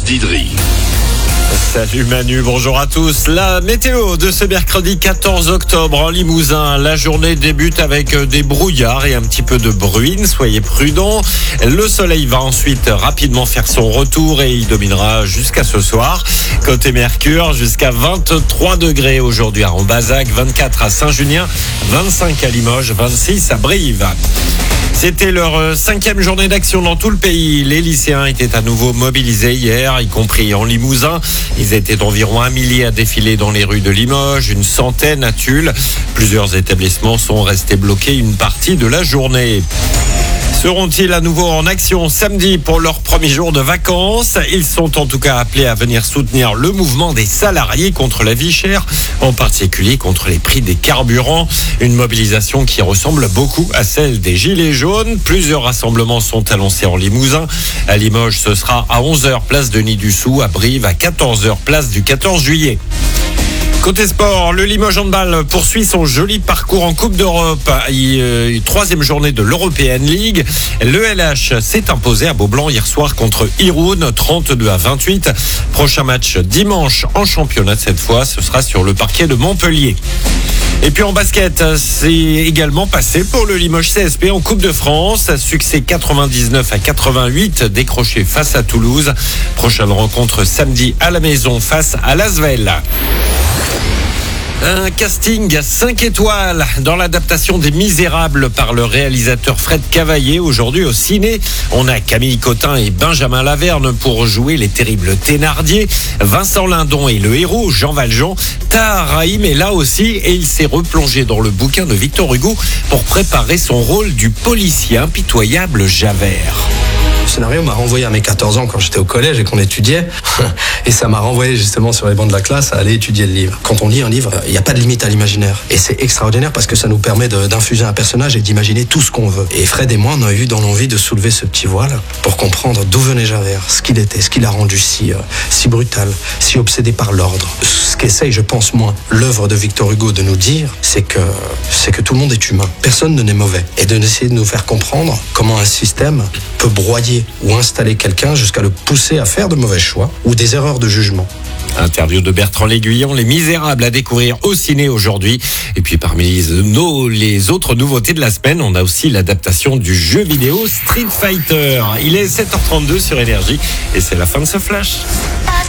d'Idri. Salut Manu, bonjour à tous. La météo de ce mercredi 14 octobre en Limousin. La journée débute avec des brouillards et un petit peu de bruine. Soyez prudents. Le soleil va ensuite rapidement faire son retour et il dominera jusqu'à ce soir. Côté Mercure, jusqu'à 23 degrés aujourd'hui à Rambazac, 24 à Saint-Junien, 25 à Limoges, 26 à Brive. C'était leur 5e journée d'action dans tout le pays. Les lycéens étaient à nouveau mobilisés hier, y compris en Limousin. Ils étaient environ 1 millier à défiler dans les rues de Limoges, une centaine à Tulle. Plusieurs établissements sont restés bloqués une partie de la journée. Seront-ils à nouveau en action samedi pour leur premier jour de vacances? Ils sont en tout cas appelés à venir soutenir le mouvement des salariés contre la vie chère, en particulier contre les prix des carburants. Une mobilisation qui ressemble beaucoup à celle des Gilets jaunes. Plusieurs rassemblements sont annoncés en Limousin. À Limoges, ce sera à 11h, place Denis-Dussopt, à Brive, à 14h, place du 14 juillet. Côté sport, le Limoges Handball poursuit son joli parcours en Coupe d'Europe. 3e journée de l'European League. Le LH s'est imposé à Beaublanc hier soir contre Irun, 32-28. Prochain match dimanche en championnat cette fois. Ce sera sur le parquet de Montpellier. Et puis en basket, c'est également passé pour le Limoges CSP en Coupe de France. Succès 99-88 décroché face à Toulouse. Prochaine rencontre samedi à la maison face à l'Asvel. Un casting à 5 étoiles dans l'adaptation des Misérables par le réalisateur Fred Cavaillé. Aujourd'hui au ciné, on a Camille Cotin et Benjamin Laverne pour jouer les terribles Thénardier. Vincent Lindon est le héros, Jean Valjean. Tahar Rahim est là aussi et il s'est replongé dans le bouquin de Victor Hugo pour préparer son rôle du policier impitoyable Javert. Le scénario m'a renvoyé à mes 14 ans quand j'étais au collège et qu'on étudiait. Et ça m'a renvoyé justement sur les bancs de la classe à aller étudier le livre. Quand on lit un livre, il n'y a pas de limite à l'imaginaire. Et c'est extraordinaire parce que ça nous permet d'infuser un personnage et d'imaginer tout ce qu'on veut. Et Fred et moi, on a eu dans l'envie de soulever ce petit voile pour comprendre d'où venait Javert, ce qu'il était, ce qui l'a rendu si brutal, si obsédé par l'ordre. Ce qu'essaye, je pense, moi, l'œuvre de Victor Hugo de nous dire, c'est que tout le monde est humain. Personne ne n'est mauvais. Et d'essayer de nous faire comprendre comment un système peut broyer ou installer quelqu'un jusqu'à le pousser à faire de mauvais choix ou des erreurs de jugement. Interview de Bertrand L'Aiguillon, Les Misérables à découvrir au ciné aujourd'hui. Et puis parmi les autres nouveautés de la semaine, on a aussi l'adaptation du jeu vidéo Street Fighter. Il est 7h32 sur Énergie et c'est la fin de ce flash.